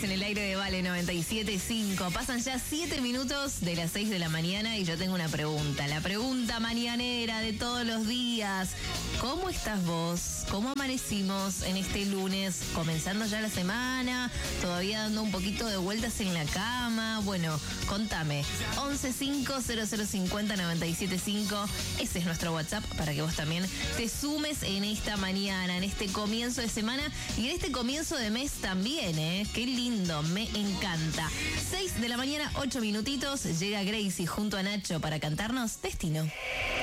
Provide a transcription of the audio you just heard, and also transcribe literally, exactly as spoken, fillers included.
En el aire de Vale noventa y siete punto cinco. Pasan ya siete minutos de las seis de la mañana y yo tengo una pregunta. La pregunta mañanera de todos los días. ¿Cómo estás vos? ¿Cómo amanecimos en este lunes? Comenzando ya la semana, todavía dando un poquito de vueltas en la cama. Bueno, contame. once cinco cero cero cincuenta noventa y siete cinco. Ese es nuestro WhatsApp para que vos también te sumes en esta mañana, en este comienzo de semana y en este comienzo de mes también, ¿eh? Qué lindo, me encanta. seis de la mañana, ocho minutitos. Llega Gracie junto a Nacho para cantarnos Destino.